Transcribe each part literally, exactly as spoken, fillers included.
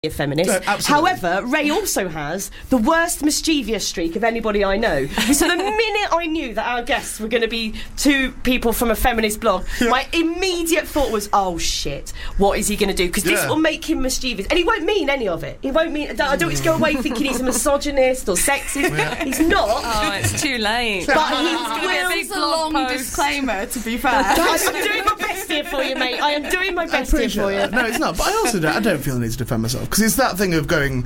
a feminist. No, absolutely. However, Ray also has the worst mischievous streak of anybody I know. So the minute I knew that our guests were going to be two people from a feminist blog, Yeah. my immediate thought was, oh shit, what is he going to do? Because this Yeah. will make him mischievous. And he won't mean any of it. He won't mean... I don't want to go away thinking he's a misogynist or sexist. Yeah. He's not. Oh, it's too late. But he gonna be a will... big It's a blog long post. disclaimer, to be fair. I'm doing my best here for you, mate. I am doing my I best here appreciate for you. that. No, it's not. But I also don't, I don't feel the need to defend myself because it's that thing of going.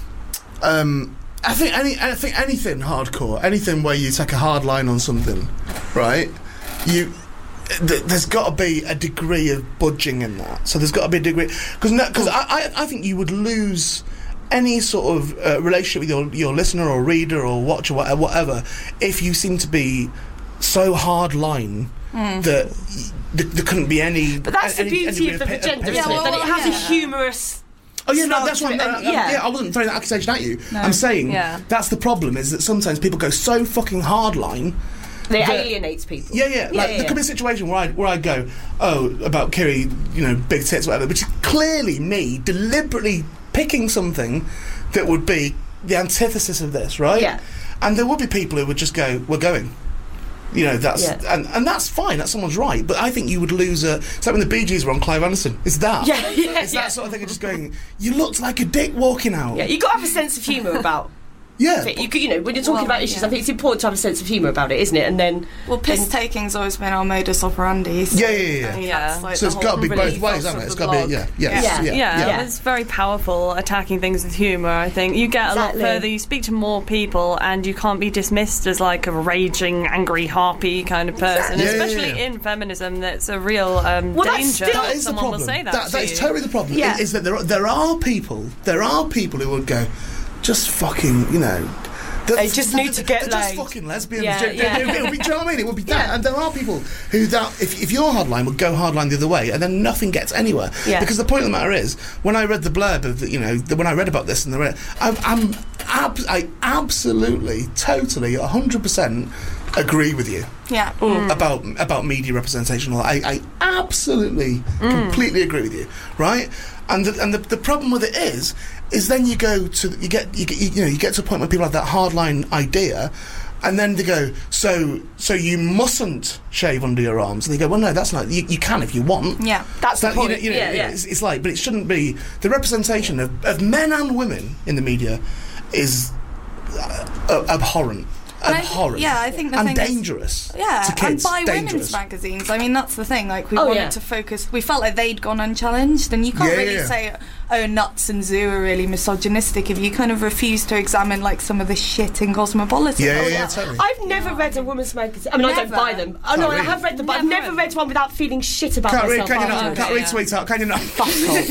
Um, I think any, I think anything hardcore, anything where you take a hard line on something, right? You. Th- there's got to be a degree of budging in that. So there's got to be a degree because because I, I I think you would lose any sort of uh, relationship with your your listener or reader or watcher or whatever if you seem to be so hard line Mm. that y- th- there couldn't be any. But that's any, the beauty any of the pi- agenda, pi- isn't Yeah, it? That it well, has a yeah. humorous... Oh yeah, no, start that's to why. it, I'm, and- I'm- yeah. yeah, I wasn't throwing that accusation at you. No. I'm saying Yeah. that's the problem. Is that sometimes people go so fucking hardline. It that- alienates people. Yeah, yeah. Like yeah, there yeah. could be a situation where I where I go, oh, about Kiri, you know, big tits, whatever, which is clearly me deliberately picking something that would be the antithesis of this, right? Yeah. And there would be people who would just go, we're going. You know, that's Yeah. and, and that's fine. That's someone's right. But I think you would lose a. It's like when the Bee Gees were on Clive Anderson. It's that. Yeah, yeah, It's yeah. that sort of thing of just going. You looked like a dick walking out. Yeah, you got to have a sense of humour about Yeah. it. You, could- you know, when you're talking Well, about issues, yeah. I think it's important to have a sense of humour about it, isn't it? And then, Well, piss then- taking's always been our modus operandi. So Yeah, yeah, yeah. I think Yeah. that's, like, So the it's whole got to be really both ways, ethos hasn't of it? It's the got to be blog. yeah, yes, Yeah. yeah, Yeah, Yeah. it's very powerful attacking things with humour, I think. You get Exactly. a lot further, you speak to more people, and you can't be dismissed as like a raging, angry, harpy kind of person. Yeah, yeah, Especially yeah. in feminism, that's a real um, Well, that's danger. still- That is the Someone problem. will say that, that to that is you. totally the problem. Yeah. Is, is that there are, there are people there are people who would go, just fucking, you know. They're, They just need to get they're just laid. fucking lesbians. Yeah, It- it- yeah. it would be, do you know what I mean? It would be that. Yeah. And there are people who that if if your hardline would go hardline the other way, and then nothing gets anywhere. Yeah. Because the point of the matter is, when I read the blurb of the, you know, the, when I read about this and the re- I'm, I'm ab- I absolutely, totally, a hundred percent agree with you Yeah. about about media representation. I, I absolutely, completely agree with you, right? And the, and the, the problem with it is, is then you go to you get you, get, you know you get to a point where people have that hardline idea, and then they go, so so you mustn't shave under your arms, and they go, well, no, that's not. You, you can if you want. Yeah. that's the That, you point. know, you know, yeah, yeah. It's, it's like, but it shouldn't be. The representation of, of men and women in the media is uh, abhorrent. And I- Abhorrent. yeah, I think the and thing is- dangerous. Yeah, to kids. and by dangerous. women's magazines. I mean, that's the thing. Like, we Oh, wanted yeah. to focus. We felt like they'd gone unchallenged, and you can't Yeah, really yeah. say, "Oh, Nuts and Zoo are really misogynistic" if you kind of refuse to examine like some of the shit in Cosmopolitan. Yeah, Oh, yeah, yeah, totally. I've never read a woman's magazine. I mean, I don't Never. buy them. Oh, no, Can't I read. have read them, but I've Never never read read one without feeling shit about Can't read, myself can you not? afterwards. Can't read, yeah. sweetheart. Can you not? Fuck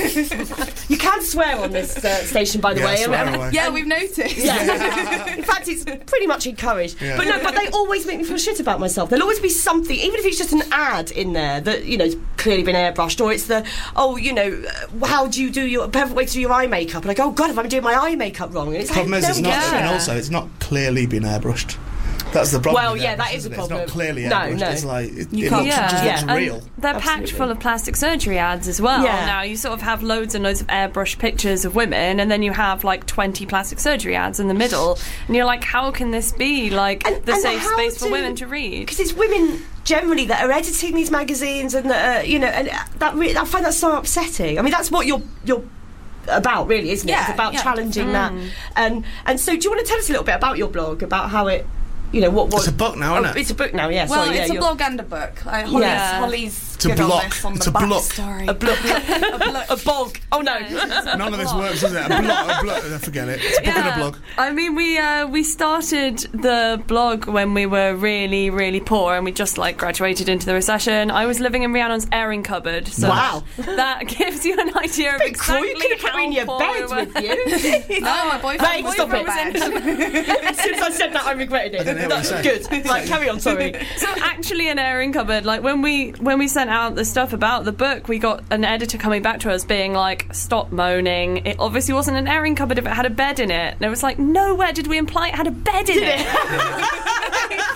off. You can swear on this uh, station, by the Yeah, way. swear And- away. Yeah, we've noticed. Yeah. In fact, it's pretty much encouraged. Yeah. But no, but they always make me feel shit about myself. There'll always be something, even if it's just an ad in there that, you know, has clearly been airbrushed, or it's the, oh, you know, uh, how do you do your perfect way to do your eye makeup? And I go, oh, God, if I'm doing my eye makeup wrong. And it's Problem like, is, it's no, not, yeah. and also it's not clearly been airbrushed. That's the problem. Well, with yeah, airbrush, that is isn't a it? It's problem. not clearly No, airbrushed. no. It's like it, You it can't- looks, Yeah. it just Yeah. looks And real. they're Absolutely. packed full of plastic surgery ads as well. Yeah. Now you sort of have loads and loads of airbrush pictures of women, and then you have like twenty plastic surgery ads in the middle, and you're like, how can this be like And- the and safe how space for do- women to read? Because it's women generally that are editing these magazines, and that, uh, you know, and that re- I find that so upsetting. I mean, that's what you're you're about, really, isn't it? Yeah, It's about yeah. challenging that. And and so, do you want to tell us a little bit about your blog, about how it, you know, what what? It's a book now, isn't Oh, it? It's a book now. Yeah. Well, sorry, it's yeah, a you're- blog and a book. Like, Holly's, Yeah. Holly's It's a good on block. this on It's the a block. backstory. A block. a block. A bog. Oh no. None of this works, is it? A blog, a blog, forget it. It's a book and a blog. I mean, we uh, we started the blog when we were really, really poor, and we just like graduated into the recession. I was living in Rhiannon's airing cupboard, so Wow. that gives you an idea of Bit cool. exactly You could have put how me in your poor bed we were. with you. No, my boyfriend. Ray, my stop boyfriend it. was in- As soon as I said that, I regretted it. didn't hear what That's you said. good. Right, carry on. Sorry. So actually an airing cupboard, like when we when we sent out the stuff about the book, we got an editor coming back to us being like, stop moaning, it obviously wasn't an airing cupboard if it had a bed in it. And it was like, nowhere did we imply it had a bed in it.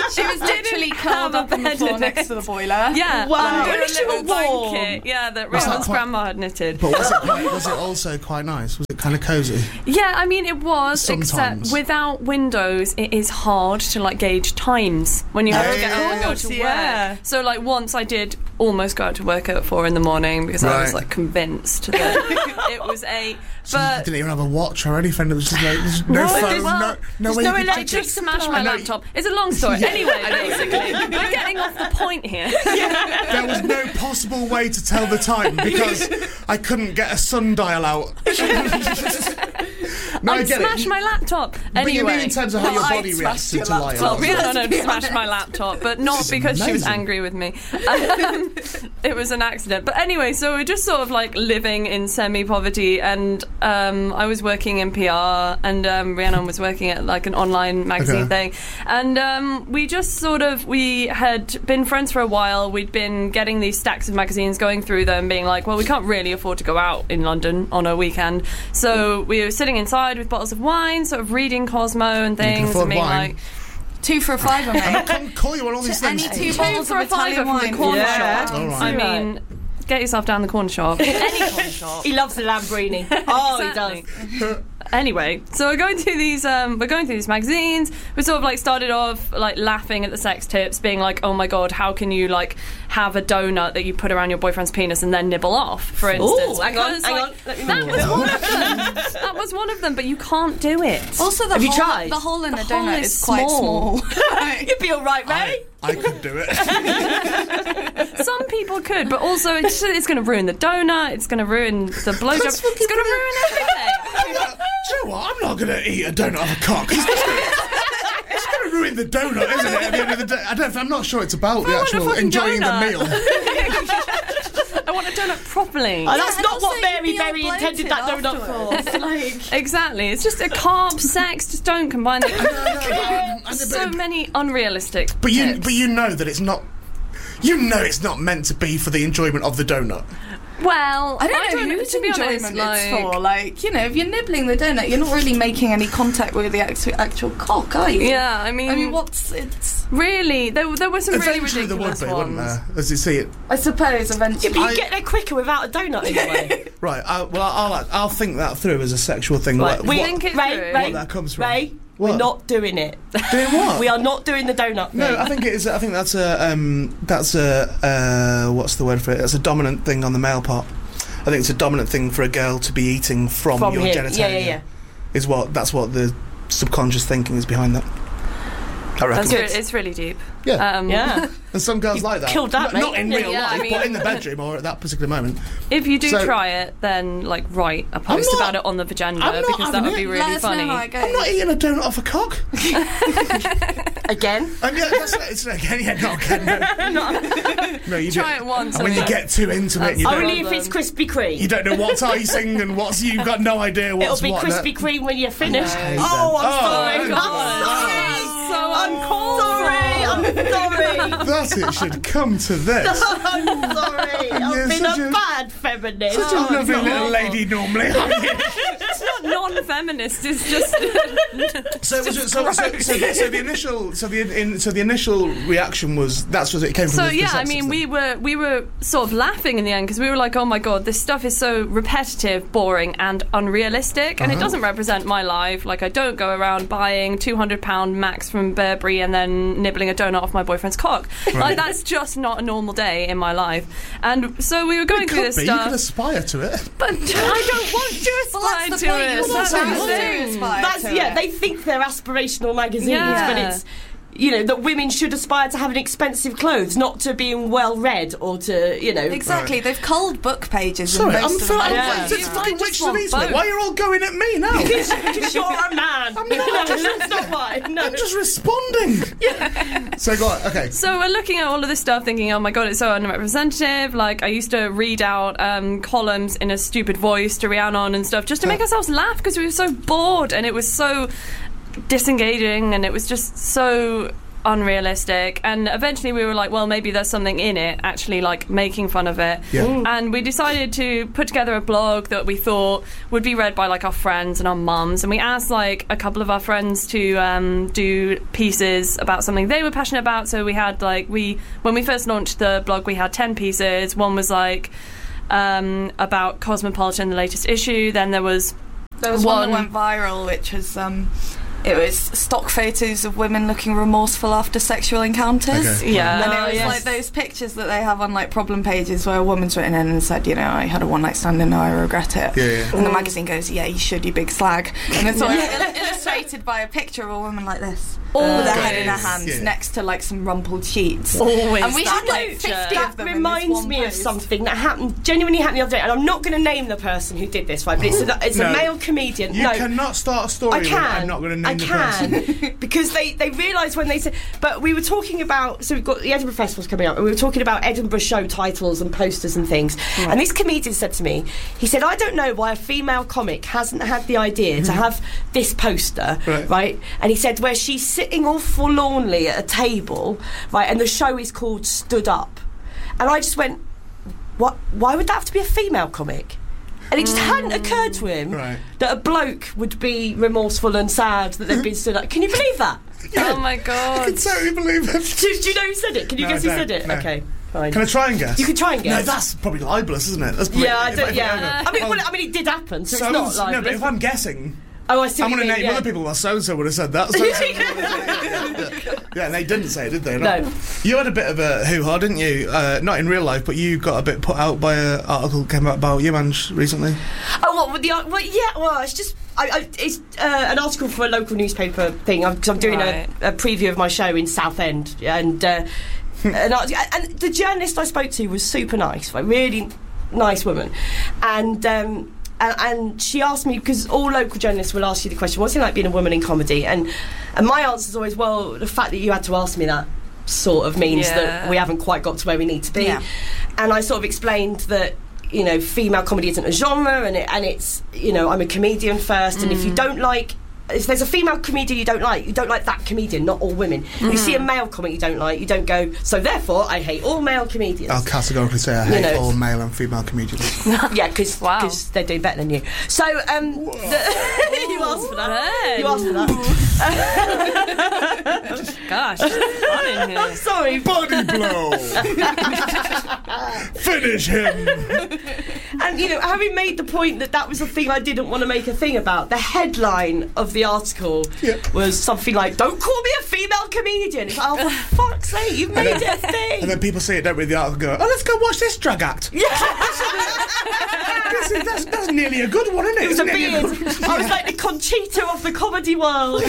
She was literally curled have a up on the bed floor in next it. to the boiler. Yeah, Wow. under At a least you little were warm. blanket. Yeah, that Was that Rhiannon's quite- grandma had knitted. But was it, quite, was it also quite nice? Was it kind of cosy? Yeah, I mean it was, Sometimes. except without windows, it is hard to like gauge times when you have to Yeah, get up and go course, to yeah. work. So like once I did almost go out to work at four in the morning because I was Right. like convinced that it was eight. So you But didn't even have a watch or anything. It was just like there's no, No, phone, there's- no, no way no you could I check just it. smashed I my know- laptop. It's a long story. Anyway, basically, we're getting off the point here. There was no possible way to tell the time because I couldn't get a sundial out. No, I I get smashed it. my laptop. But you mean Anyway. in terms of how your I'd body smashed reacted your to lying Well, out. Rhiannon Let's had be smashed my honest. laptop, but not This is because she was amazing. angry with me. Um, it was an accident. But anyway, so we're just sort of like living in semi-poverty, and um, I was working in P R, and um, Rhiannon was working at like an online magazine Okay. thing, and um, we just sort of we had been friends for a while. We'd been getting these stacks of magazines, going through them, being like, well, we can't really afford to go out in London on a weekend, so we were sitting inside with bottles of wine, sort of reading Cosmo and can things, afford and being wine. like. Two for a fiver, mate. I can't call you on all these Any things. two Two bottles for of a fiver Italian from the wine. corner Yeah. shop. All right. I mean, get yourself down the corner shop. Any corner shop. He loves the Lambrini. Oh, Exactly. he does. Anyway, so we're going through these. Um, we're going through these magazines. We sort of like started off like laughing at the sex tips, being like, "Oh my god, how can you like have a donut that you put around your boyfriend's penis and then nibble off?" For instance, Ooh, hang on, Because, hang like, on. Let me that know. was one of them. That was one of them, but you can't do it. Also, the Have you hole, tried? the hole in The the, hole donut is is quite small. small. You'd be all right, Ray. I could do it. Some people could, but also it's, it's going to ruin the donut. It's going to ruin the blowjob. That's It's fucking going to ruin everything. Do you know what? I'm not going to eat a donut off a cock. It's going to ruin the donut, isn't it? At the end of the day, I don't. I'm not sure it's about the I want a actual fucking enjoying donut. the meal. I want a donut properly. Oh, that's and not also what you'd Mary be all Berry intended that bloated donut for. afterwards. Like, Exactly. It's just a carb sex. Just don't combine them. I know, So but- many unrealistic. But you, tips. but you know that it's not. You know it's not meant to be for the enjoyment of the donut. Well, I don't know whose to be enjoyment honest, it's like, for. Like, you know, if you're nibbling the donut, you're not really making any contact with the actual, actual cock, are you? Yeah, I mean, I mean, what's it's? really? There, there were some really Eventually there would ridiculous be, ones. wouldn't there? As you see it. I suppose eventually. But you I- get there quicker without a donut anyway. Right. I, well, I'll I'll think that through as a sexual thing. Right, What, we what, think it Ray, through. Ray, what that comes from. Ray, What? we're not doing it. Doing what? We are not doing the donut thing. No, I think it is. I think that's a um, that's a uh, what's the word for it? That's a dominant thing on the male part. I think it's a dominant thing for a girl to be eating from, From your him. genitalia. Yeah, yeah, yeah. Is what that's what the subconscious thinking is behind that. I reckon. That's re- it's really deep. Yeah. Um, Yeah. And some girls like that. killed that, N- Not mate. in Yeah, real yeah, I life, mean- but in the bedroom or at that particular moment. If you do So- try it, then like write a post not- about it on the Vagenda I'm not because that having would be it. really Let us funny. know how it goes. I'm not eating a donut off a cock. Again? And yeah, that's it's again, yeah, not again. No, no you Try do, it once And when and you then- get too into it, and you That's don't, Only if it's Krispy Kreme. you don't know what's icing and what's you've got no idea It'll what's be what. Krispy Kreme when you're finished. hate Oh, them. I'm sorry. Oh, I'm God. sorry. So I'm sorry. I'm sorry. That it should come to this. I'm sorry. I've You're been such a a- bad feminist. Such a Oh, lovely God. little lady normally. It's not non-feminist. It's just So, so, so, so, so, the, so the initial, so the in, so the initial reaction was that's what it came from. So the, the yeah, I sexist mean, thing. we were we were sort of laughing in the end because we were like, oh my god, this stuff is so repetitive, boring, and unrealistic, and it Uh-huh. doesn't represent my life. Like, I don't go around buying two hundred pound Max from Burberry and then nibbling a donut off my boyfriend's cock. Like, that's just not a normal day in my life. And so we were going It through could this be. You stuff, could aspire to it. but I don't want to Well, aspire that's to the point. it. You're That's not the supposed to thing. aspire That's to yeah. it. They think they're aspirational magazines, Yeah. but it's you know that women should aspire to having expensive clothes, not to being well read or to you know. Exactly, they've culled book pages. Sorry, in most I'm of feel, the I'm Yeah. it's You fucking might just Witches of want Eastwick. both. Why are you all going at me now? Because you're a man. I'm not. That's not why. No. I'm just responding. So go on. Okay. So we're looking at all of this stuff thinking, oh my god, it's so unrepresentative. Like, I used to read out um, columns in a stupid voice to Rhiannon and stuff just to make ourselves laugh because we were so bored and it was so disengaging and it was just so unrealistic, and eventually we were like, well, maybe there's something in it, actually, like making fun of it. Yeah. Mm. And we decided to put together a blog that we thought would be read by like our friends and our mums, and we asked like a couple of our friends to um, do pieces about something they were passionate about. So we had like we when we first launched the blog, we had ten pieces. One was like um, about Cosmopolitan, the latest issue. Then there was There was one, One- that went viral, which was um, it was stock photos of women looking remorseful after sexual encounters. Okay. yeah, And it was yes. like those pictures that they have on like problem pages where a woman's written in and said, you know, I had a one night stand and now I regret it. Yeah, yeah. And the magazine goes, yeah, you should, you big slag. And it's like il- illustrated by a picture of a woman like this, with her head in her Yes, hands, yeah. next to like some rumpled sheets. Always And we that had like picture. fifty That of them in this reminds one me of post. something that happened, genuinely happened the other day, and I'm not going to name the person who did this, right? But it's a, it's No. a male comedian. You no, cannot start a story I with can. I'm not going to name I the can person. because they they realised when they said. But we were talking about. So we've got the Edinburgh Festival's coming up, and we were talking about Edinburgh show titles and posters and things. And this comedian said to me, he said, "I don't know why a female comic hasn't had the idea to have this poster, Right. right?" And he said, where she's sitting all forlornly at a table, right, and the show is called Stood Up, and I just went, "What? Why would that have to be a female comic?" And it just hadn't occurred to him Right. that a bloke would be remorseful and sad that they've been stood up. Can you believe that? Oh my I god. can totally believe it. Do, do you know who said it? Can you No, guess I who said don't, it? no. Okay, fine. Can I try and guess? You can try and No, guess. that's probably libelous, isn't it? That's probably, yeah, I if don't, if yeah. I mean, oh, well, I mean, it did happen, so, so it's not was- like. no, but if I'm guessing, oh, I see. I'm what going you to mean, name yeah. other people. Well, so and so would have said that. So yeah, yeah, and they didn't say it, did they? No. You had a bit of a hoo-ha, didn't you? Uh, not in real life, but you got a bit put out by an article that came out about you, Ange, recently. Oh, what with the? Well, yeah. Well, it's just. I, I, it's uh, an article for a local newspaper thing because I'm, I'm doing Right. a, a preview of my show in Southend, and uh, and, I, and the journalist I spoke to was super nice, like really nice woman, and. Um, And, and she asked me, because all local journalists will ask you the question, what's it like being a woman in comedy? And and my answer is always, well, the fact that you had to ask me that sort of means Yeah. that we haven't quite got to where we need to be. Yeah. And I sort of explained that, you know, female comedy isn't a genre, and it, and it's, you know, I'm a comedian first, and if you don't like, if there's a female comedian you don't like, you don't like that comedian, not all women. If you see a male comic you don't like, you don't go, so therefore I hate all male comedians. I'll categorically say I hate know, all male and female comedians. Yeah, because Wow. they're doing better than you. So, um, the, you asked for that. Hey. You asked for that. Gosh, it's fun in here. Sorry. Body blow! Finish him! And, you know, having made the point that that was the thing I didn't want to make a thing about, the headline of the article Yeah. was something like, don't call me a female comedian. It's like, oh, for fuck's sake, you've made it a thing. And then people see it, don't read the article, go, oh, let's go watch this drag act. Yeah. This is- that's, that's nearly a good one, isn't it? It was a Isn't it? beard. I was like the Conchita of the comedy world.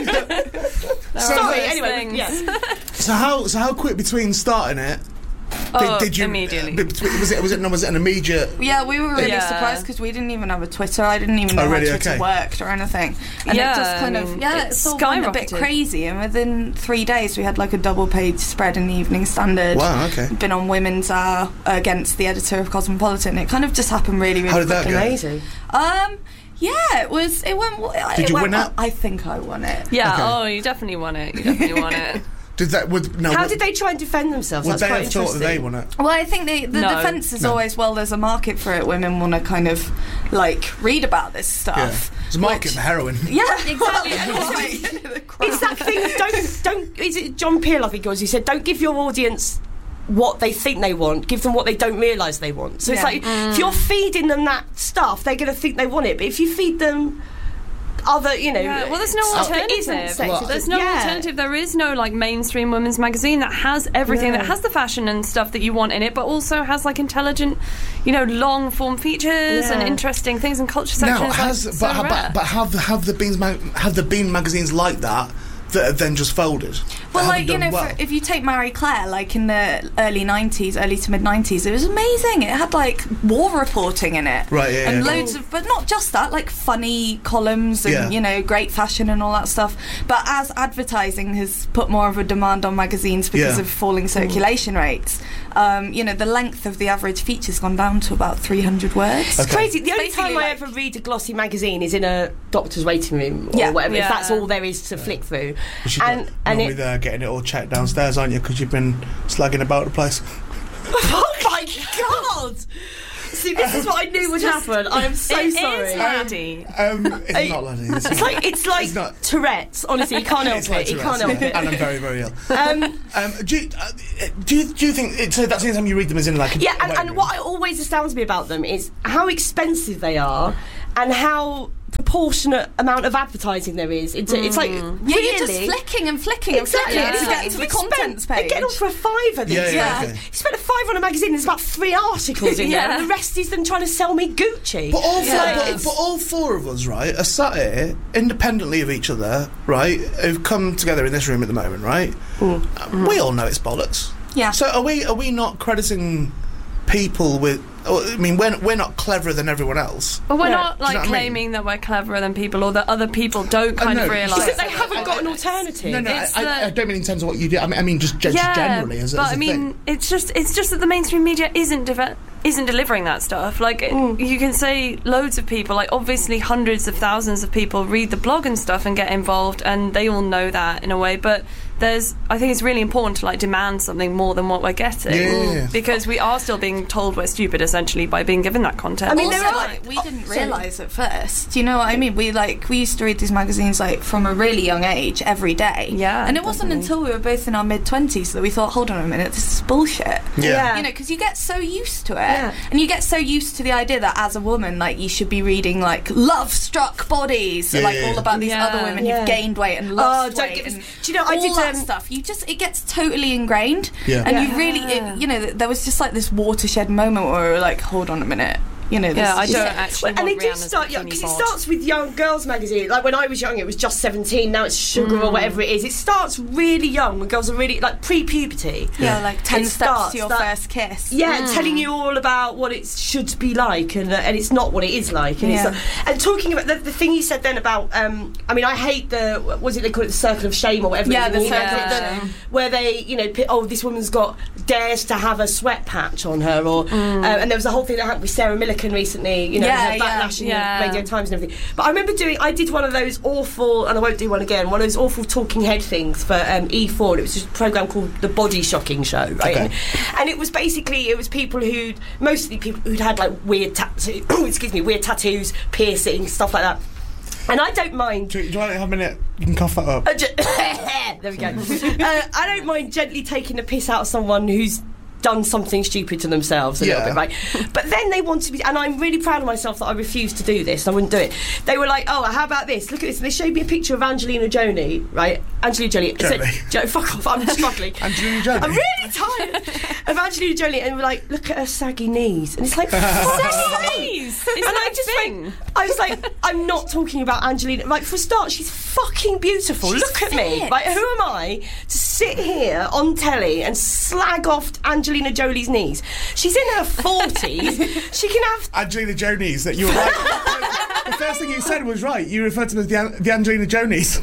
Sorry, those anyway, things. yeah. So how so how quick between starting it? Oh, did you immediately. uh, between- was it was it no, was it an immediate? Yeah, we were really Yeah. surprised because we didn't even have a Twitter. I didn't even know Oh, really? how Twitter Okay. worked or anything. And Yeah, it just kind I of mean, yeah, it it sort of went a bit skyrocketed. crazy. And within three days, we had like a double page spread in the Evening Standard. Wow, okay. Been on Women's Hour against the editor of Cosmopolitan. It kind of just happened really, really How did that quickly. go? Amazing. Um, yeah, it was. It went. It Did you went win well. it? I think I won it. Yeah, Okay. oh, you definitely won it. You definitely won it. Did that? Would no? How would, did they try and defend themselves? Would That's they quite have thought that they interesting. won it? Well, I think the, the No. defence is No. always, well, there's a market for it. Women want to kind of, like, read about this Yeah, stuff. it's a market Which- for heroin. Yeah, exactly. It's that thing. Don't don't. Is it John Peel? I think it was. He said, "Don't give your audience what they think they want. Give them what they don't realise they want." So it's Yeah. like if you're feeding them that stuff, they're going to think they want it. But if you feed them other, you know, Yeah, well, there's no stuff that alternative. isn't sexist, Well, There's no yeah. alternative. There is no like mainstream women's magazine that has everything, Yeah. that has the fashion and stuff that you want in it, but also has like intelligent, you know, long form features Yeah. and interesting things and culture sections. Now, like, has so but, ha- rare. but but have the have the beans mag- have there been magazines like that that have then just folded? Well, that like, haven't you done know, well? for, if you take Marie Claire, like in the early nineties, early to mid nineties, it was amazing. It had, like, war reporting in it. Right, yeah, And yeah. loads of, but not just that, like, funny columns and, Yeah. you know, great fashion and all that stuff. But as advertising has put more of a demand on magazines because Yeah. of falling circulation rates, um, you know, the length of the average feature's gone down to about three hundred words. It's crazy. The only Basically, time I like- ever read a glossy magazine is in a doctor's waiting room or Yeah. whatever. Yeah. If that's all there is to flick through. Which you and got and normally it, there getting it all checked downstairs, aren't you? Because you've been slagging about the place. oh my god! See, this is what I knew would happen. I am so It sorry. is laddie. Um, it's not laddie. It's, It's like it's like It's not- Tourette's. Honestly, you can't help it's it. like you Tourette's, can't help yeah. it. And I'm very, very ill. Um, Um, do, you, uh, do you do you think it, so? That's the time you read them as in like a yeah, and, waiting and room? what always astounds me about them is how expensive they are, and how proportionate amount of advertising there is. It's, it's like Yeah, really, you're just flicking and flicking Exactly. and And flicking it's to like get to you the spent- contents They're page. getting on for a fiver these Yeah, days. yeah, okay. You spent a fiver on a magazine. There's about three articles in there, Yeah. and the rest is them trying to sell me Gucci. But all, Yeah. four, but, but all four of us, right, are sat here independently of each other, right, who've come together in this room at the moment, right? Uh, We all know it's bollocks. Yeah. So are we? Are we not crediting people with? or, I mean, we're we're not cleverer than everyone else. But we're Yeah. not Do you like know what I mean? claiming that we're cleverer than people, or that other people don't kind no, of it's realise. Because just- they haven't got an alternative. No, no, I, It's I, the- I don't mean in terms of what you do. I mean, I mean just, just yeah, generally as, a- but as a I mean, thing. it's just it's just that the mainstream media isn't deve- isn't delivering that stuff. Like it- you can say loads of people, like obviously hundreds of thousands of people read the blog and stuff and get involved, and they all know that in a way. But there's, I think it's really important to like demand something more than what we're getting, Yeah, yeah, yeah. because we are still being told we're stupid essentially by being given that content. I mean, also, there are- like, we didn't sorry. realise at first. Do you know what I mean? We like we used to read these magazines like from a really young age every day. Yeah, and it wasn't definitely. until we were both in our mid twenties that we thought, hold on a minute, this is bullshit. Yeah. You know, because you get so used to it, Yeah. and you get so used to the idea that as a woman, like you should be reading like love-struck bodies, Yeah, like yeah, all yeah. about these Yeah. other women Yeah. who've gained weight and lost Oh, don't weight. get me- and do you know, I all did, that um, stuff. You just it gets totally ingrained, Yeah. and Yeah. you really, it, you know, there was just like this watershed moment where we were like, hold on a minute. You know, this Yeah, I is- don't Yeah. actually Well, and want they do Rihanna's start young bikini because it bod. starts with young girls magazine. Like when I was young, it was just seventeen. Now it's Sugar or whatever it is. It starts really young when girls are really like pre-puberty. Yeah, like ten It steps starts to your that- first kiss. Yeah, telling you all about what it should be like, and uh, and it's not what it is like. And, Yeah. it's, uh, and talking about the, the thing you said then about, um, I mean, I hate the what was it they call it, the circle of shame or whatever. Yeah, it is, the you know, circle of the- shame. where they, you know, pi- oh, this woman's got dares to have a sweat patch on her, or uh, and there was a whole thing that happened with Sarah Millican recently. You know, Yeah, her yeah, backlash in yeah. the Radio Times and everything. But I remember doing, I did one of those awful, and I won't do one again, one of those awful talking head things for um, E four. And it was just a programme called The Body Shocking Show, right? Okay. And, and it was basically, it was people who'd, mostly people who'd had like weird tattoos, excuse me, weird tattoos, piercings, stuff like that. And I don't mind. Do you, do you want to have a minute? You can cough that up. Uh, ju- there we go. uh, I don't mind gently taking the piss out of someone who's done something stupid to themselves a Yeah. little bit, right? But then they want to be, and I'm really proud of myself that I refused to do this. I wouldn't do it. They were like, "Oh, how about this? Look at this." And they showed me a picture of Angelina Jolie, right? Angelina Jolie. I said, Jolie. Jo- fuck off! I'm struggling. Angelina Jolie. I'm really tired of Angelina Jolie, and we're like, "Look at her saggy knees," and it's like, saggy knees. and I just went, I was like, I'm not talking about Angelina. Like, for a start, she's fucking beautiful. She's Look at me. fit. Like, who am I to sit here on telly and slag off Angelina Jolie's knees? She's in her forties. She can have. Angelina Jonies, that you were right. The first thing you said was right. You referred to them as the, An- the Angelina Jonies.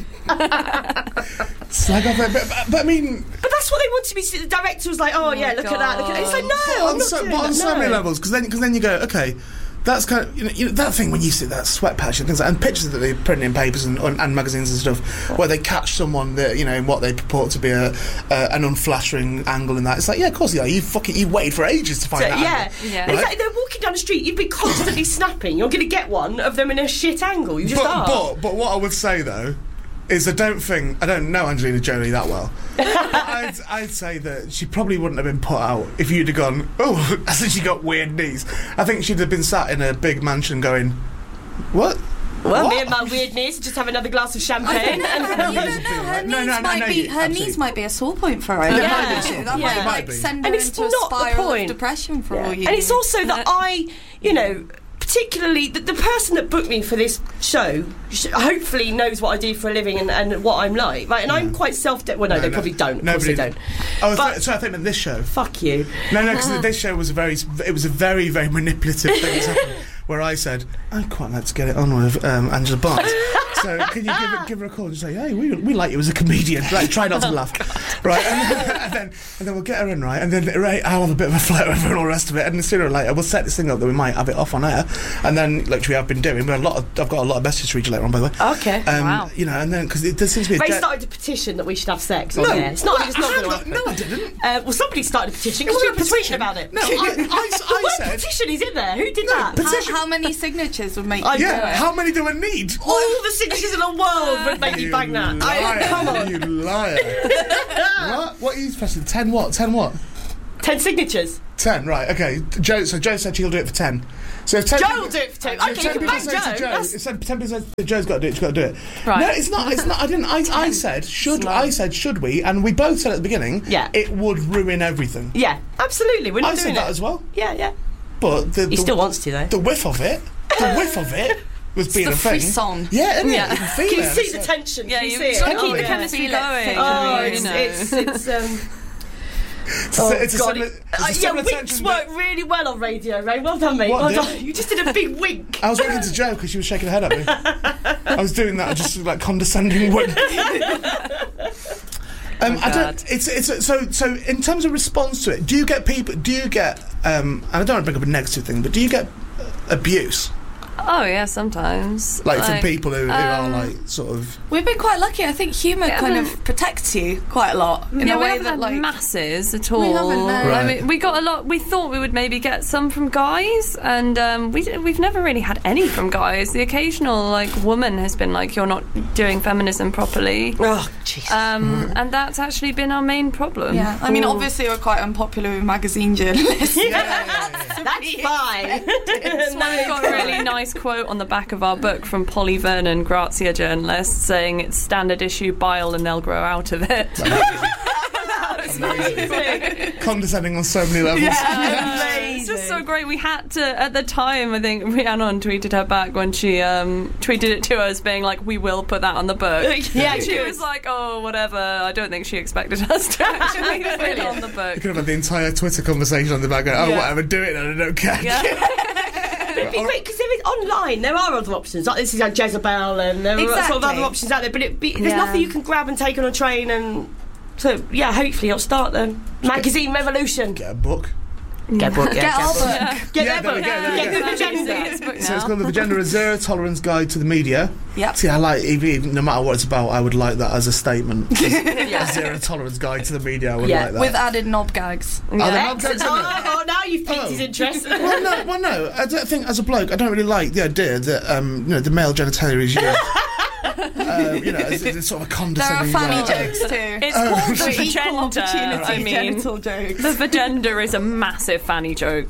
Slag off it. But, but, but I mean, But that's what they want to be. The director was like, oh, yeah, look at that. Look at that. It's like, no, but I'm on, not so, doing but on that, so many no. levels, because then, because then you go, okay, that's kind of, you know, you know that thing when you see that sweat patch and things like, and pictures that they print in papers and, and magazines and stuff, where they catch someone that, you know, in what they purport to be a uh, an unflattering angle in that. It's like, yeah, of course, yeah, you fucking you waited for ages to find So, that. yeah, angle, Yeah. And it's right? like they're walking down the street. You'd be constantly snapping. You're going to get one of them in a shit angle. You just but, are. but but what I would say though is I don't think I don't know Angelina Jolie that well. I'd, I'd say that she probably wouldn't have been put out if you'd have gone, oh, I think she got weird knees. I think she'd have been sat in a big mansion going, what? Well, What? me and my weird knees just have another glass of I champagne. don't know. and- You don't know. Her No, knees no, no, might no, be you- her absolutely. knees might be a sore point for her. Yeah. That might, be- that Yeah. might Might like be. send And her it's into a not the spiral point. of depression for Yeah. all you. And it's know. also that I, you know, particularly the, the person that booked me for this show sh- hopefully knows what I do for a living and, and what I'm like, right? And I'm quite self. Well, no, No, they no. probably don't. Of Nobody- course they don't. Oh, But- so, so I think that this show. Fuck you. No, no, because this show was a very, it was a very, very manipulative thing that's happened, where I said, I'd quite like to get it on with um, Angela Barnes. So can you give her, give her a call and say, hey, we, we like you as a comedian. Like, try not to laugh. right? And then, and then and then we'll get her in, right? And then right, I'll have a bit of a flirt with her and all the rest of it. And sooner or later, we'll set this thing up that we might have it off on air. And then, like we have been doing, but a lot of, I've got a lot of messages to read you later on, by the way. Okay. Um, Wow. You know, and then because there seems to be. A Ray jet- started a petition that we should have sex. No, on air. It's not. It's not I- going to I- happen. No, I didn't. Uh, well, somebody started a petition It because we wasn't were a tweeting about it. No, I, I, the I word said. petition is in there. Who did No, that? petition- How, how many signatures would make I- you do Yeah, it? how many do I need? All the signatures in the world would make you bang that. I, liar, come on. you liar. What? What are you pressing? Ten what? Ten what? Ten signatures. Ten, right, okay. Joe, so Joe said she'll do it for ten. So if ten Joe people- will do it for ten. so if Okay, ten you can people bang say Joe. to Joe. That's- If ten people say to Joe's got to do it, she's got to do it. Right. No, it's not. It's not. I didn't. I, I said should. Slow. I said should we? And we both said at the beginning. Yeah. It would ruin everything. Yeah, absolutely. We're not I doing said that it. as well. Yeah, yeah. But the, He the still wants to though. the whiff of it. The whiff of it was being the a thing. frisson. Yeah, isn't Yeah. it? You can feel Can you it. see It's the like- tension? Yeah, Can you you've see it? got to Oh, keep the yeah. chemistry Feel it, going. feel it. Oh, you it's, know. it's, it's, um... It's, Oh, a, it's a God. similar. it- It's uh, a yeah, similar winks tension work that- really well on radio, Ray. Well done, mate. What well did? done. You just did a big wink. I was winking to Joe because she was shaking her head at me. I was doing that, just like condescending wink. Um, Oh, I God. don't. It's it's so so. In terms of response to it, do you get people? Do you get? Um, and I don't want to bring up a negative thing, but do you get uh, abuse, Oh yeah, sometimes. like, from people who, who are um, like sort of? We've been quite lucky. I think humour Yeah, kind I of haven't- protects you quite a lot in yeah, a we way haven't that had like masses at all. We haven't, no. I Right. mean, we got a lot. We thought we would maybe get some from guys, and um, we d- we've never really had any from guys. The occasional like woman has been like, "You're not doing feminism properly," Oh, jeez. um, and that's actually been our main problem. Yeah, I mean, Ooh. obviously we're quite unpopular with magazine journalists. That's fine. We've got a really nice quote on the back of our book from Polly Vernon, Grazia journalist, saying it's standard issue bile and they'll grow out of it. Condescending on so many levels. It's just so great. We had to, at the time, I think Rhiannon tweeted her back when she um, tweeted it to us, being like, "We will put that on the book." Yeah, And she good. was like, "Oh, whatever." I don't think she expected us to actually put it on the book. You could have had the entire Twitter conversation on the back. Going, oh, Yeah. whatever, do it, and I don't care. Yeah. It'd be great because there is online. There are other options. Like this is like Jezebel, and there are sort of Exactly. other options out there. But it be, there's Yeah. nothing you can grab and take on a train. And so yeah, hopefully it'll start the magazine revolution. Get a book. Get a book. Get our book. Yeah. Get Yeah, their there we book. go, there we Get go. the agenda. It's book So it's now. called the Agenda: A Zero Tolerance Guide to the Media. Yep. See, I like even, even no matter what it's about, I would like that as a statement. Yeah. A zero tolerance guide to the media. I would Yeah, like that. With added knob gags. Are there Yeah. not gags in Oh, there? oh, now you've piqued Oh. his interest. Well, no, well, no. I don't think as a bloke, I don't really like the idea that um, you know the male genitalia is used. uh, you know, it's, it's sort of a There are condescending. fanny uh, jokes too. It's called The the equal vagenda. opportunity I mean, genital jokes. the vagenda is a massive fanny joke.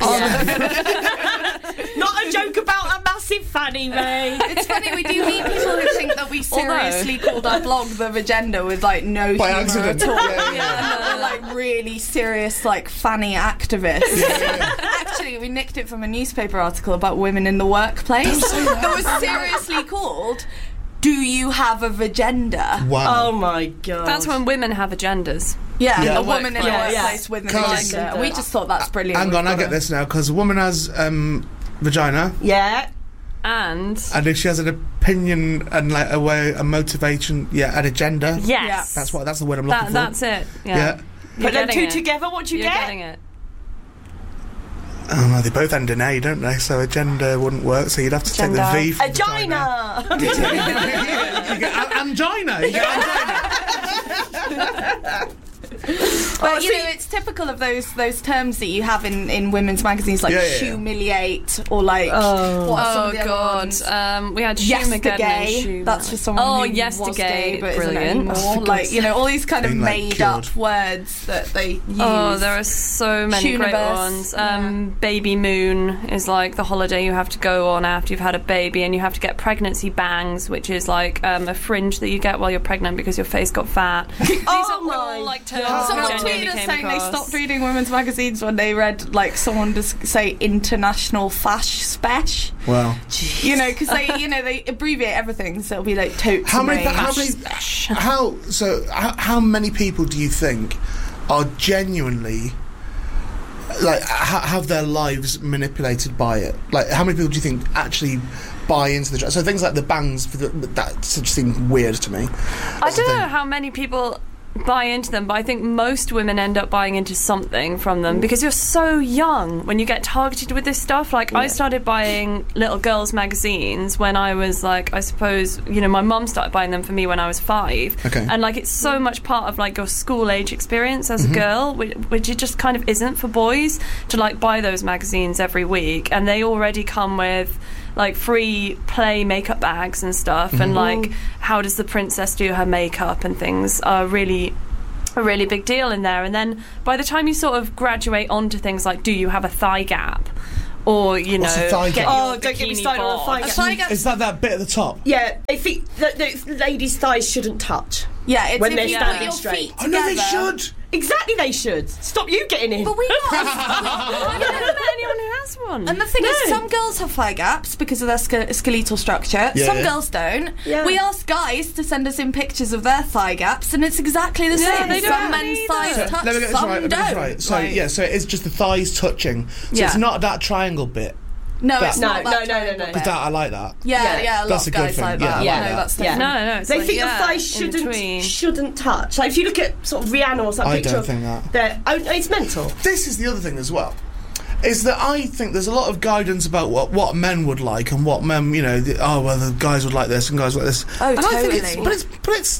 Not a joke about a massive fanny, Ray. It's funny, we do meet people who think that we seriously called our blog The Vagenda with like no By humour accident. at all. Yeah, yeah, Yeah, and they're like really serious, like fanny activists. Actually, we nicked it from a newspaper article about women in the workplace. That was seriously called "Do you have a vagenda?" Wow. Oh my god. That's when women have agendas. Yeah, Yeah. a woman in the Yeah, yeah. workplace with an Cause- agenda. We just thought that's brilliant. Hang We've on, I got get a- this now because a woman has um, vagina, Yeah. And and if she has an opinion and like a way, a motivation, yeah, an agenda. yes, That's what. That's the word I'm looking that, for. that's it. Yeah. Yeah. You're Put them getting two it. together, what do you You're get? getting it. Oh, no, they both end in A, don't they? So agenda wouldn't work. So you'd have to Agenda. take the V. From Agina! vagina. You get an- angina. You get angina. But Oh, you see- know, it's typical of those those terms that you have in, in women's magazines, like Yeah, yeah, yeah. humiliate or like Oh. what are some Oh of the other god, ones? um, we had Yesterday, that's for someone Oh, who was yesterday, gay but brilliant. isn't Oh, anymore. for Like God's you know, all these kind of Been, like, made cured. up words that they use. Oh, there are so many great Shuniverse, ones. Um, Baby moon is like the holiday you have to go on after you've had a baby, and you have to get pregnancy bangs, which is like um, a fringe that you get while you're pregnant because your face got fat. These Oh are my all like terms God. that Someone genuinely tweeted us came saying they across. stopped reading women's magazines when they read like someone just say international fash spesh. Wow. You know, because they you know they abbreviate everything, so it'll be like totes. How many? and How rings. many? How? So how, how many people do you think are genuinely like ha- have their lives manipulated by it? Like how many people do you think actually buy into the? So things like the bangs for the, that just seem weird to me. I That's the don't thing. know how many people buy into them, but I think most women end up buying into something from them because you're so young when you get targeted with this stuff. Like, yeah. I started buying little girls' magazines when I was, like, I suppose, you know, my mum started buying them for me when I was five. Okay. And, like, it's so much part of, like, your school-age experience as mm-hmm. a girl, which, which it just kind of isn't for boys to, like, buy those magazines every week. And they already come with, like, free play makeup bags and stuff, mm-hmm. and, like, how does the princess do her makeup and things are really a really big deal in there. And then by the time you sort of graduate onto things like, do you have a thigh gap? Or, you What's know, a thigh get gap? Oh, don't get me started on a thigh gap. A thigh gap. Is that that bit at the top? Yeah, they think that the ladies' thighs shouldn't touch. Yeah, it's when if they're you standing put your straight. feet Oh no, they together. should. Exactly, they should. Stop you getting in. But we are. I've never met anyone who has one. And the thing No. is, some girls have thigh gaps because of their ske- skeletal structure. Yeah, some yeah. girls don't. Yeah. We ask guys to send us in pictures of their thigh gaps, and it's exactly the Yeah, same. they don't Some have men's either. thighs So, touch, let me get this some right. Let me get this don't. right. So Like- yeah, so it's just the thighs touching. So Yeah. it's not that triangle bit. No, That- it's No, not no, that no, no, triangle no. bit. Because that I like that. Yeah, Yeah. yeah, a lot That's of a good guys thing. like Yeah, that. I like no, that. that's Yeah. definitely- no, no, it's They like, think yeah, the thighs in shouldn't between. shouldn't touch. Like if you look at sort of Rihanna or something, I picture don't of think that. their- oh, it's mental. This is the other thing as well. Is that I think there's a lot of guidance about what, what men would like and what men, you know, the, oh well, the guys would like this and guys like this. Oh, and I think it's, totally. but it's, but it's.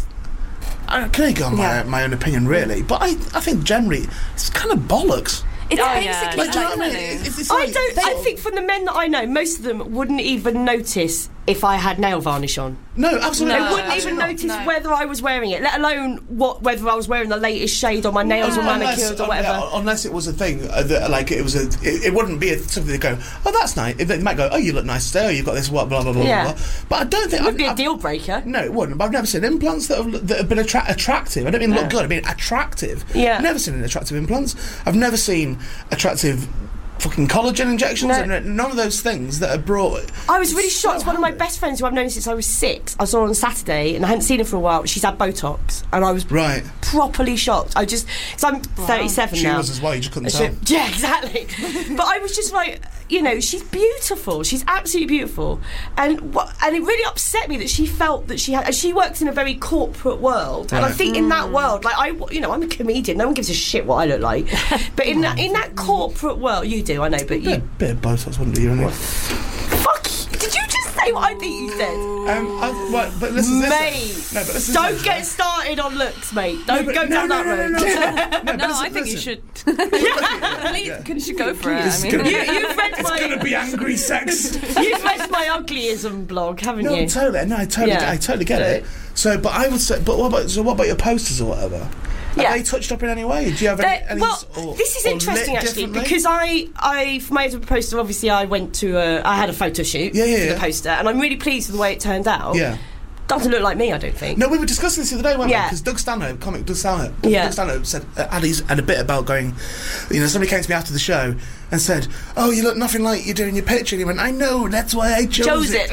I can only go on my, Yeah. my own opinion, really. But I, I think generally it's kind of bollocks. It's Oh, yeah. basically Like, do you know what I mean? Definitely. It's, it's I like- don't. I they- think from the men that I know, most of them wouldn't even notice if I had nail varnish on. No, absolutely. They No, wouldn't even absolutely not. notice No. whether I was wearing it, let alone what whether I was wearing the latest shade or my nails were manicured or um, whatever. yeah, unless it was a thing, uh, that, like it was a, it, it wouldn't be a, something they go, oh that's nice. They might go, oh you look nice today, oh you've got this, what, blah blah blah Yeah. blah. blah. But I don't think It would I've- be a I've- deal breaker. No, it wouldn't. But I've never seen implants that have, that have been attra- attractive. I don't mean look good. I mean attractive. Yeah. I've never seen attractive implants. I've never seen attractive fucking collagen injections. No. And none of those things that are brought. I was really So shocked. One of my handy. best friends who I've known since I was six, I saw her on Saturday and I hadn't seen her for a while. She's had Botox and I was Right. properly shocked. I just, because I'm thirty-seven She now. was as well. You just couldn't She- tell. yeah, exactly. But I was just like, you know, she's beautiful. She's absolutely beautiful, and what, and it really upset me that she felt that she had. And she works in a very corporate world, and I Right. think in that world, like I, you know, I'm a comedian. No one gives a shit what I look like. But in that in that corporate world, you do, I know. But you, Bit, bit of Botox wouldn't do you any. fuck. you. Did you just say what I think you said? Um, I, what, but listen, listen. Mate, No, but listen, don't listen. get started on looks, mate. Don't but- go no, down no, that no, road. no, no, no, but No, listen, I think you listen. should. Yeah. You should go for it. This I is mean, gonna You, you've read It's gonna my be angry sex. you've read my uglyism blog, haven't No, you? totally. No, I totally, Yeah. I totally get it. So, but I would say, but what about so? What about your posters or whatever? Have Yeah. they touched up in any way? Do you have They're- any? any well, s- or, this is or interesting lit actually differently? because I, I for my poster, obviously I went to a, I had a photo shoot Yeah, yeah, for yeah. the poster, and I'm really pleased with the way it turned out. yeah. Doesn't look like me, I don't think. No, we were discussing this the other day, weren't we? Yeah. Because Doug Stanhope, comic Doug Stanhope, Yeah. Doug Stanhope said uh, had, his, had a bit about going. You know, somebody came to me after the show and said, "Oh, you look nothing like you do in your picture." And he went, "I know, that's why I chose, Chose it.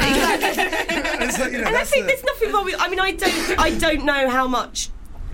And it's like, you know, And I that's think the- there's nothing wrong with. I mean, I don't, I don't know how much,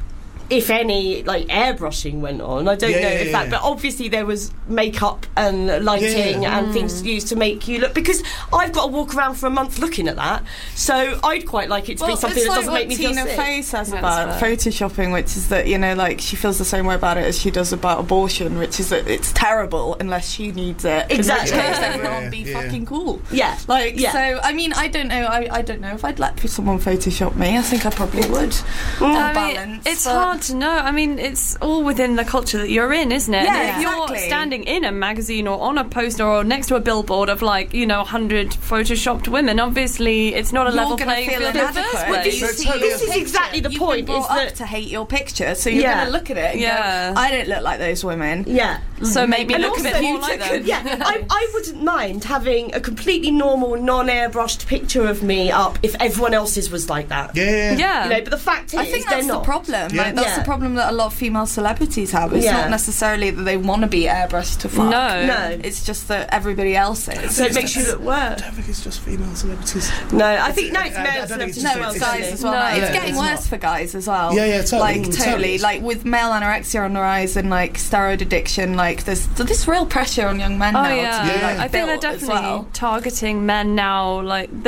if any, like airbrushing went on. I don't Yeah, know yeah, if yeah, that, yeah. but obviously there was makeup and lighting Yeah. and things used to make you look. Because I've got to walk around for a month looking at that, so I'd quite like it to Well, be something it's that like doesn't what make me Tina feel sick. Fey says That's about fair. photoshopping, which is that, you know, like she feels the same way about it as she does about abortion, which is that it's terrible unless she needs it. Exactly. In which case Yeah, everyone yeah, be yeah. fucking cool. Yeah, Like, yeah. so, I mean, I don't know. I, I don't know if I'd let someone Photoshop me. I think I probably would. On I mean, balance, it's but- hard to know. I mean, it's all within the culture that you're in, isn't it? Yeah, And if exactly. you're standing in a magazine or on a poster or next to a billboard of like, you know, one hundred photoshopped women, obviously it's not a You're level gonna playing feel field in the inadequate. first Well, place. this No, totally. this is exactly the You've point. Been Is brought that up to hate your picture, so you're Yeah. going to look at it and Yeah. go, I don't look like those women. yeah. So maybe And look a also bit more you like took- them. Yeah, I, I wouldn't mind having a completely normal, non-airbrushed picture of me up if everyone else's was like that. Yeah, yeah, Yeah. You know, but the fact is, I think they're that's the not. problem. Yeah. Like that's Yeah. the problem that a lot of female celebrities have. It's Yeah. not necessarily that they want to be airbrushed to fuck. No. No. It's just that everybody else is. So it makes you look worse. I don't think it's just female celebrities. No, I think no, it's I- I male don't think it's celebrities. just- No, it's it's- guys it's- as well. no, now. It's yeah, getting it's worse not. for guys as well. Yeah, yeah, totally. Like Mm, totally. totally. Like with male anorexia on the rise and like steroid addiction, like there's this real pressure on young men Oh now yeah, to be Yeah. like I think they're built as definitely well. targeting men now. Like they,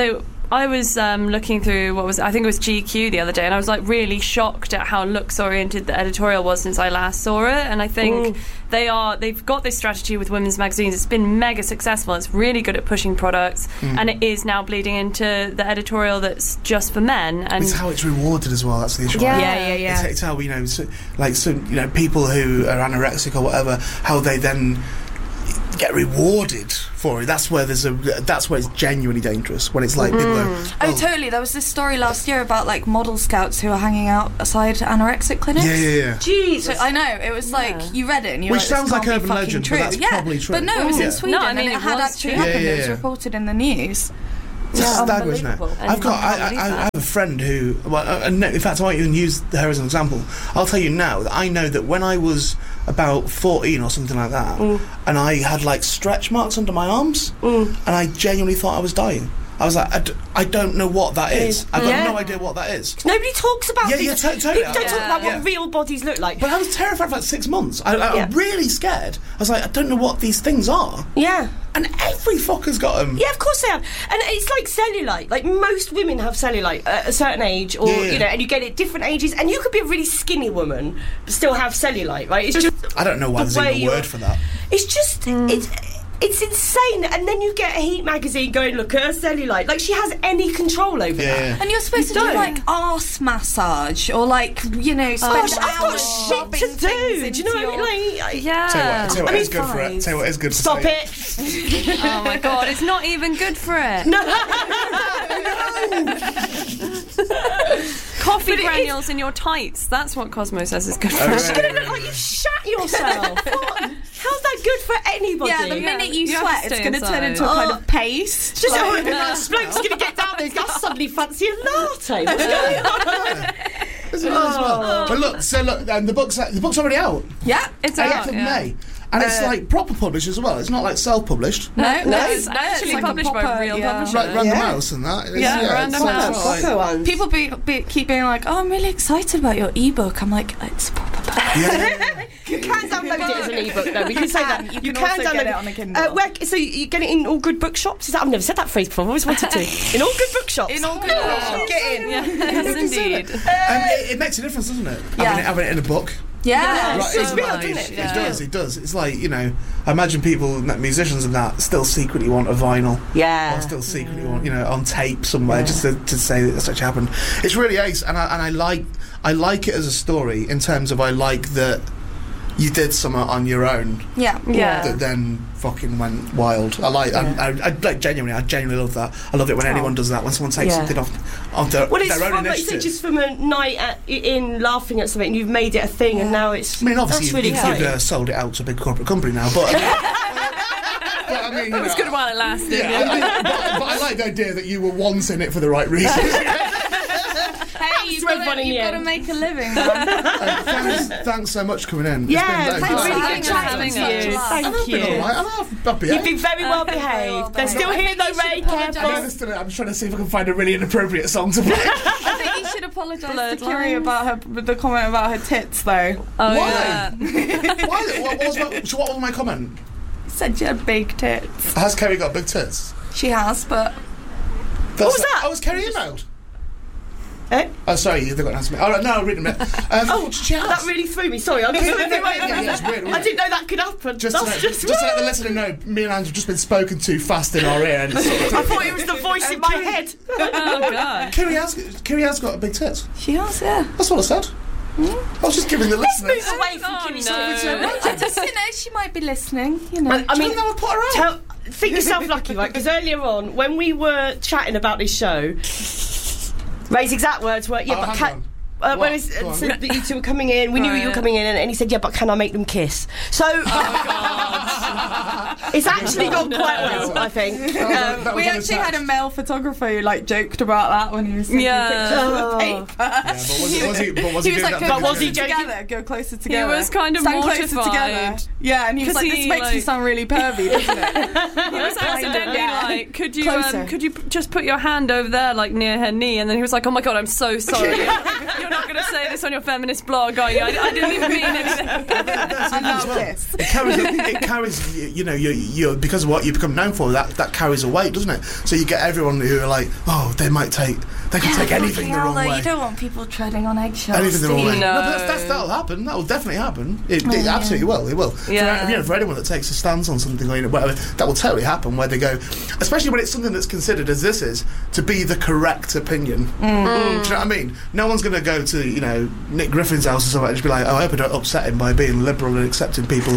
I was um, looking through what was I think it was G Q the other day, and I was like really shocked at how looks oriented the editorial was since I last saw it. And I think mm. they are they've got this strategy with women's magazines. It's been mega successful. It's really good at pushing products, mm. and it is now bleeding into the editorial that's just for men. And it's how it's rewarded as well. That's the issue. Yeah, yeah, yeah. yeah. It's, it's how you know, so, like so you know, people who are anorexic or whatever, how they then get rewarded for it. That's where there's a. That's where it's genuinely dangerous. When it's like mm. people are. Oh, oh, totally. There was this story last year about like model scouts who are hanging out aside anorexic clinics. Yeah, yeah, yeah. Jeez, so, I know. It was like yeah. you read it, and you which like, sounds like urban fucking legend, true. but that's yeah. probably true. But no, it was yeah. in Sweden, no, I mean, and it, it had was actually true. happened. Yeah, yeah, It was yeah. reported in the news. It's Yeah. staggering, isn't it? I've got. I, I, I have a friend who. Well, uh, no, in fact, I won't even use her as an example. I'll tell you now that I know that when I was about fourteen or something like that, mm. and I had like stretch marks under my arms, mm. and I genuinely thought I was dying. I was like, I, d- I don't know what that is. I've got yeah. no idea what that is. Nobody talks about yeah, these. yeah, t- totally. People don't yeah. talk about what yeah. real bodies look like. But I was terrified for like six months. I, I, yeah. I'm really scared. I was like, I don't know what these things are. Yeah. And every fucker's got them. Yeah, of course they have. And it's like cellulite. Like, most women have cellulite at a certain age, or, yeah. you know, and you get it at different ages. And you could be a really skinny woman, but still have cellulite, right? It's just. I don't know why the there's even a word you're- for that. It's just. Mm. It's. It's insane, and then you get a Heat magazine going, look at her cellulite. Like, she has any control over yeah. that. And you're supposed you to don't. do like arse massage or like you know. Spend Gosh, I've got hours shit rubbing to do. things Do you know into what I mean? Like, yeah. Tell you what, tell you what I is mean, good for it. Tell you what is good for Stop it. it. Oh my god, it's not even good for it. No. Coffee But it granules in your tights. That's what Cosmo says is good for Oh, it. yeah. It's going to look like you shat yourself. What? How's that good for anybody? Yeah, the Yeah, minute you, you have sweat, to it's stay going to turn inside. into a kind Oh. of paste. Just like, oh, this bloke's going to get down there. He's got suddenly fancy a latte. What's going on? As well. But look, so look, and the book's the book's already out. yeah, It's eighth out, of yeah. May, and it's Uh, like proper published as well. It's not like self-published. no, No, no, it's no, actually like a published by proper- real yeah. publishers. Like Random Yeah. House and that. It's, Yeah, Random it's, House. it's like- Proper ones. People be, be, keep being like, "Oh, I'm really excited about your ebook." I'm like, "It's a proper book." Yeah. You can download it as an ebook, though. We can say that. You You can can also download get it on a Kindle. Uh, where, so you get it in all good bookshops? Is that? I've never said that phrase before. I've always wanted to. In all good bookshops. In all good Oh, bookshops. Get in. Yes, indeed. And it, it makes a difference, doesn't it? Yeah. Having, it, having it in a book. Yeah, Right, so it's real, much. doesn't it? It Yeah. does, it does. It's like, you know, I imagine people, musicians and that, still secretly want a vinyl. Yeah. Or still secretly want, you know, on tape somewhere, yeah. just to, to say that that's actually happened. It's really ace, and I, and I like I like it as a story in terms of I like that you did something on your own yeah, Yeah. that then fucking went wild. I like, Yeah. I, I, I like genuinely, I genuinely love that. I love it when anyone does that, when someone takes Yeah. something off of their, Well, it's their own from, like you initiative. said, just from a night at, in laughing at something, you've made it a thing, and now it's. I mean, obviously, that's really you've, exciting. you've uh, sold it out to a big corporate company now, but. But I mean, It was good while it lasted. Yeah, Yeah. I mean, but, but I like the idea that you were once in it for the right reasons. Hey, you've Throw got fun in the to end. make a living, man. Uh, thanks, thanks so much for coming in. Yeah, it's been, thanks it's for been- really Thanks good for chatting having to you. us. Thank I've you. been alright. I've I've You've behaved. been very well Okay, behaved. well, They're well, still I here think though, you should Ray. apologise. I'm, Careful. listening to it. I'm trying to see if I can find a really inappropriate song to play. I think you should apologise Blurred to Kiri lines. about her the comment about her tits, though. Oh, Why? yeah. Why? What, what was my, so what was my comment? Said she had big tits. Has Kerry got big tits? She has, but That's was that? Oh, was Kerry emailed? Eh? Oh, sorry, you've got to answer me. All right, no, I'll read a minute. Um, Oh, she has. that really threw me. Sorry, I'm No, just no, no, wait, yeah, wait, yeah, it's weird, I weird. didn't know that could happen. Just, to, That's let, just, just to let the listener know, me and Ange have just been spoken to fast in our ear. And it's sort of, I thought it was the voice in my head. Oh, God. Kerry has, Kerry has got big tits. she has, yeah. That's what I said. I was just giving the Let's listeners. move away from Oh, Kimmy no. Silverton. I just, you know, she might be listening, you know. I, I mean, I put her out. tell, think yourself lucky, right? Because earlier on, when we were chatting about this show, Ray's exact words were, "Yeah, Oh, but hang can." on. Uh, when What? it Go on. said that you two were coming in, we knew you were Right. coming in, and, and he said, "Yeah, but can I make them kiss?" So it's actually gone quite well, I think. Um, That was we on the actually text. had a male photographer who like joked about that when he was taking Yeah. pictures of Oh. the paper. Yeah, but was, it, was he? But was he, He was doing like, that? go But was he closer joking? together, go closer together. was kind of Stand closer mortified. together. Yeah, and he was 'Cause like, he, this makes me like- sound really pervy, doesn't it? He was accidentally Yeah. like, could you Closer. um, could you p- just put your hand over there, like near her knee? And then he was like, oh my god, I'm so sorry. You're not going to say this on your feminist blog, are you? I, I didn't even mean anything. I love this. It carries, it carries, you, you know, you, you because of what you become known for. That that carries a weight, doesn't it? So you get everyone who are like, oh, they might take, they can take anything the wrong Although way. You don't want people treading on eggshells. Anything the wrong way. No. No, but that's, that's, that'll happen. That'll definitely happen. It, Oh, it yeah. absolutely will. It will. Yeah. For, you know, for anyone that takes a stance on something or you know, whatever, that will totally happen. Where they go, especially when it's something that's considered as this is to be the correct opinion. Mm. Do you know what I mean? No one's going to go to you know Nick Griffin's house or something and just be like, oh, I hope I don't upset him by being liberal and accepting people.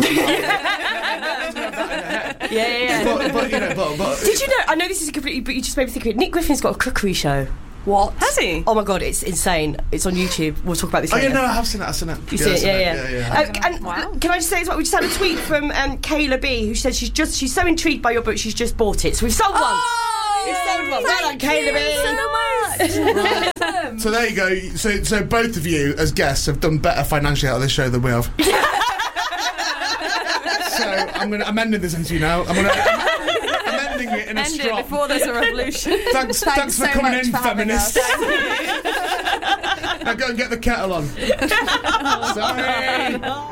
Yeah, yeah, yeah. but, but you know, but, but Did you know? I know this is completely, but you just made me think of it. Nick Griffin's got a cookery show. What? Has he? Oh my god, it's insane. It's on YouTube. We'll talk about this oh yeah, later. no, I have seen it. I've seen it. You see I've it, seen yeah, yeah. yeah, yeah. Uh, and Wow. can I just say as well? We just had a tweet from um, Kayla B, who said she's just she's so intrigued by your book, she's just bought it. So we've sold one. Oh, We've sold one. Well done, Kayla B. so much. So there you go. So so both of you as guests have done better financially out of this show than we have. So I'm going to amending this into you now. I'm going to I'm ending it in a End strong. it before there's a revolution. Thanks, thanks, Thanks for so coming much in, for having feminists. us. Now go and get the kettle on. Sorry.